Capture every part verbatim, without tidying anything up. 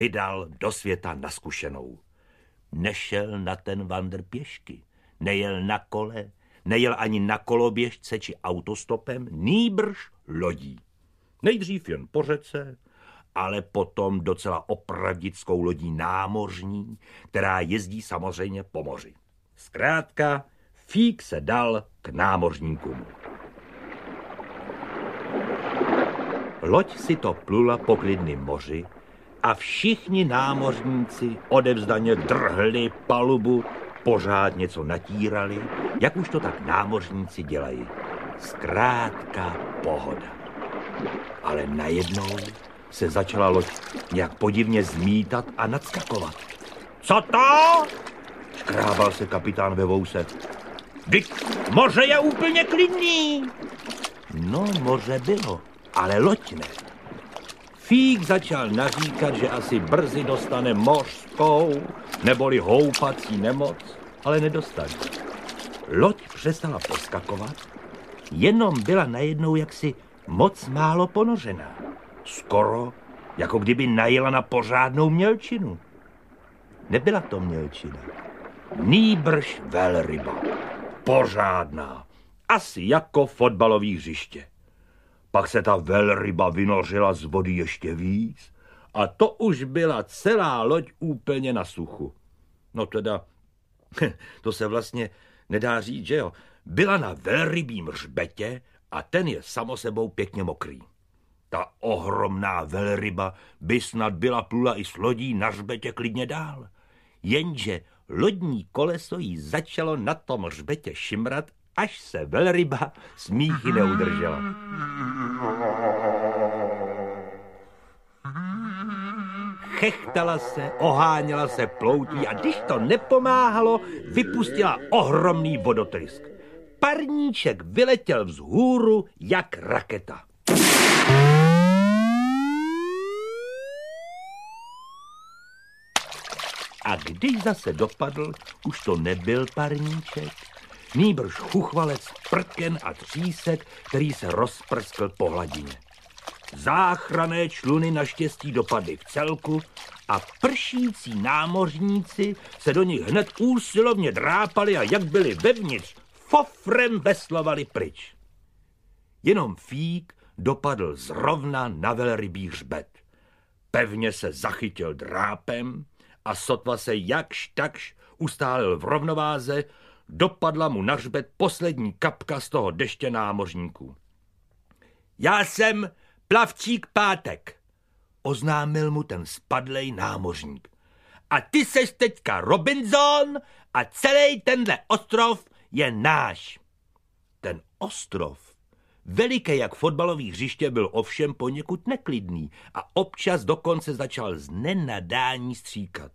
vydal do světa na zkušenou. Nešel na ten vandr pěšky, nejel na kole, nejel ani na koloběžce či autostopem, nýbrž lodí. Nejdřív jen po řece, ale potom docela opravdickou lodí námořní, která jezdí samozřejmě po moři. Zkrátka, Fík se dal k námořníkům. Loď si to plula po klidným moři a všichni námořníci odevzdaně drhli palubu, pořád něco natírali, jak už to tak námořníci dělají. Zkrátka pohoda. Ale najednou se začala loď nějak podivně zmítat a nadskakovat. Co to? Škrábal se kapitán ve vouse. Vždyť moře je úplně klidný. No, moře bylo, ale loď ne. Fík začal naříkat, že asi brzy dostane mořskou neboli houpací nemoc, ale nedostal. Loď přestala poskakovat, jenom byla najednou jaksi moc málo ponořená. Skoro, jako kdyby najela na pořádnou mělčinu. Nebyla to mělčina, nýbrž velryba. Pořádná, asi jako fotbalový hřiště. Pak se ta velryba vynořila z vody ještě víc a to už byla celá loď úplně na suchu. No teda, to se vlastně nedá říct, že jo. Byla na velrybím hřbetě a ten je samo sebou pěkně mokrý. Ta ohromná velryba by snad byla plula i s lodí na hřbetě klidně dál. Jenže lodní koleso jí začalo na tom hřbetě šimrat, až se velryba smíchy neudržela. Chechtala se, oháněla se ploutví a když to nepomáhalo, vypustila ohromný vodotrysk. Parníček vyletěl vzhůru jak raketa. A když zase dopadl, už to nebyl parníček, nýbrž chuchvalec prken a třísek, který se rozprskl po hladině. Záchranné čluny naštěstí dopadly v celku a pršící námořníci se do nich hned úsilovně drápali a jak byli vevnitř, fofrem veslovali pryč. Jenom Fík dopadl zrovna na velrybí hřbet. Pevně se zachytil drápem a sotva se jakž takž ustálil v rovnováze, dopadla mu na hřbet poslední kapka z toho deště námořníků. Já jsem plavčík Pátek, oznámil mu ten spadlej námořník. A ty seš teďka Robinson a celý tenhle ostrov je náš. Ten ostrov, veliký jak fotbalový hřiště, byl ovšem poněkud neklidný a občas dokonce začal z nenadání stříkat.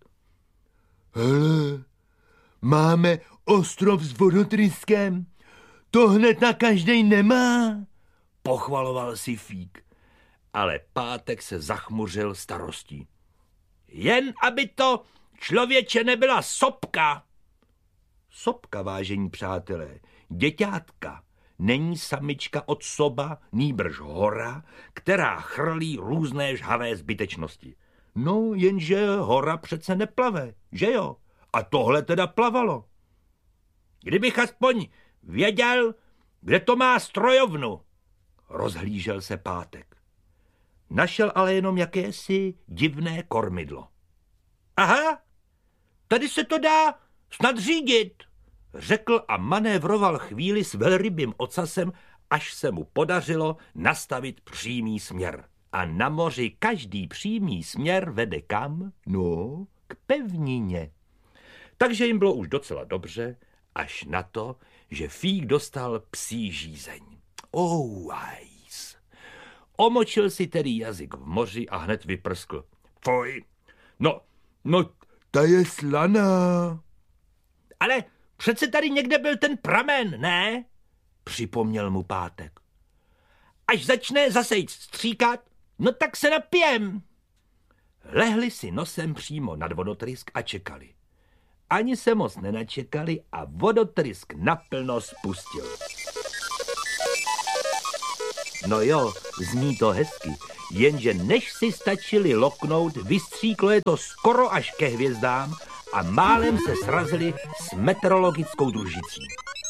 Hele, máme ostrov s vodotryskem, to hned na každej nemá, pochvaloval si Fík, ale Pátek se zachmuřil starostí. Jen aby to, člověče, nebyla sopka. Sopka, vážení přátelé, děťátka, není samička od soba, nýbrž hora, která chrlí různé žhavé zbytečnosti. No, jenže hora přece neplave, že jo? A tohle teda plavalo. Kdybych aspoň věděl, kde to má strojovnu, rozhlížel se Pátek. Našel ale jenom jakési divné kormidlo. Aha, tady se to dá snad řídit, řekl a manévroval chvíli s velrybým ocasem, až se mu podařilo nastavit přímý směr. A na moři každý přímý směr vede kam? No, k pevnině. Takže jim bylo už docela dobře, až na to, že Fík dostal psí žízeň. Oh, ice. Omočil si tedy jazyk v moři a hned vyprskl. Fuj, no, no, ta je slaná. Ale přece tady někde byl ten pramen, ne? Připomněl mu Pátek. Až začne zase jít stříkat, no tak se napijem. Lehli si nosem přímo nad vodotrysk a čekali. Ani se moc nenačekali a vodotrysk naplno spustil. No jo, zní to hezky, jenže než si stačili loknout, vystříklo je to skoro až ke hvězdám a málem se srazili s meteorologickou družicí.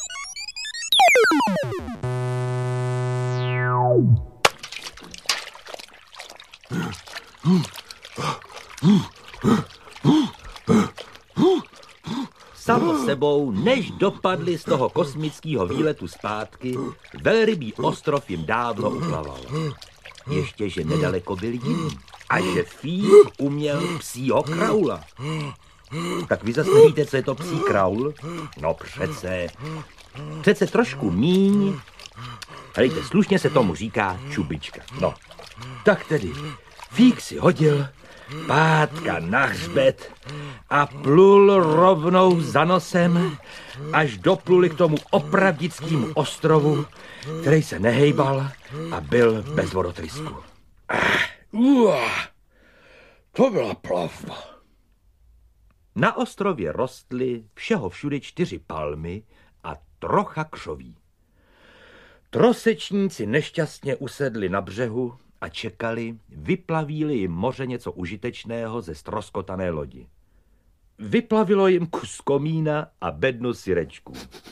Samo sebou, než dopadli z toho kosmického výletu zpátky, velrybý ostrov jim dávno uplaval. Ještě, že nedaleko byl jiný a že Fík uměl psího kraula. Tak vy zase nevíte, co je to psí kraul? No přece, přece trošku míň. Hejte, slušně se tomu říká čubička. No, tak tedy, Fík si hodil pátka na hřbet a plul rovnou za nosem, až dopluli k tomu opravdickému ostrovu, který se nehejbal a byl bez vodotrysku. Uh, to byla plavba. Na ostrově rostly všeho všude čtyři palmy a trocha křoví. Trosečníci nešťastně usedli na břehu a čekali, vyplaví-li jim moře něco užitečného ze ztroskotané lodi. Vyplavilo jim kus komína a bednu syrečků.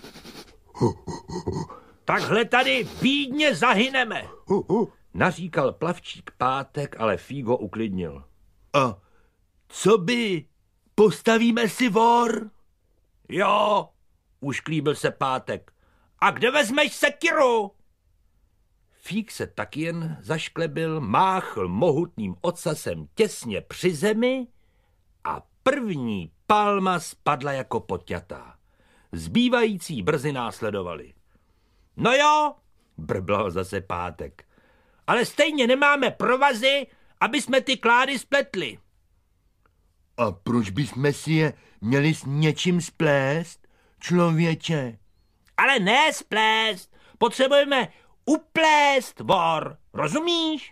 Takhle tady bídně zahyneme, naříkal plavčík Pátek, ale Fík ho uklidnil. A co by? Postavíme si vor? Jo, ušklíbil se Pátek. A kde vezmeš sekiru? Fík se tak jen zašklebil, máchl mohutným ocasem těsně při zemi a první palma spadla jako poťatá. Zbývající brzy následovali. No jo, brblal zase Pátek, ale stejně nemáme provazy, aby jsme ty klády spletli. A proč bychom si je měli s něčím splést, člověče? Ale ne splést, potřebujeme uplést vor, rozumíš?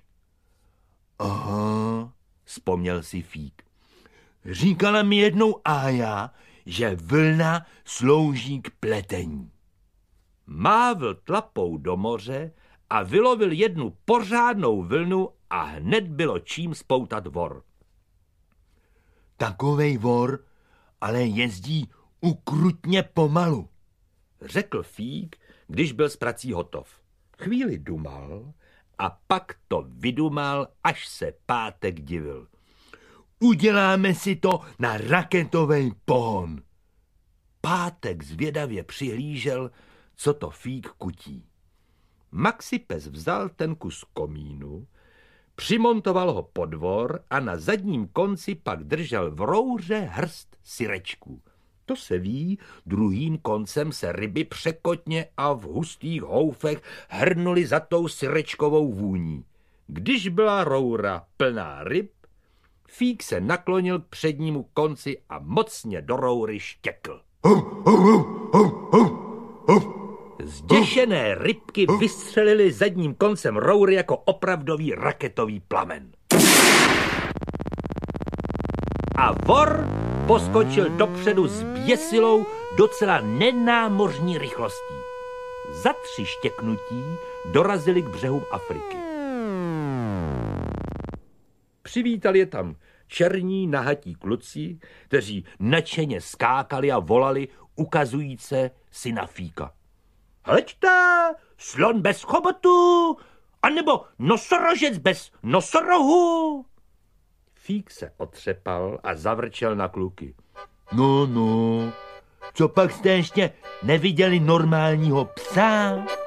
Aha, vzpomněl si Fík. Říkala mi jednou Ája, že vlna slouží k pletení. Mávl tlapou do moře a vylovil jednu pořádnou vlnu a hned bylo čím spoutat vor. Takovej vor ale jezdí ukrutně pomalu, řekl Fík, když byl s prací hotov. Chvíli dumal a pak to vydumal, až se Pátek divil. Uděláme si to na raketový pohon. Pátek zvědavě přihlížel, co to Fík kutí. Maxipes vzal ten kus komínu, přimontoval ho pod vor a na zadním konci pak držel v rouře hrst syrečků. To se ví, druhým koncem se ryby překotně a v hustých houfech hrnuli za tou syrečkovou vůní. Když byla roura plná ryb, Fík se naklonil k přednímu konci a mocně do roury štěkl. Zděšené rybky vystřelily zadním koncem roury jako opravdový raketový plamen. A vor poskočil dopředu s běsilou docela nenámořní rychlostí. Za tři štěknutí dorazili k břehům Afriky. Přivítali je tam černí nahatí kluci, kteří nadšeně skákali a volali, ukazujíce syna Fíka. Hleďte, slon bez chobotu, anebo nosorožec bez nosorohu. Fík se otřepal a zavrčel na kluky. No, no, co pak jste ještě neviděli normálního psa?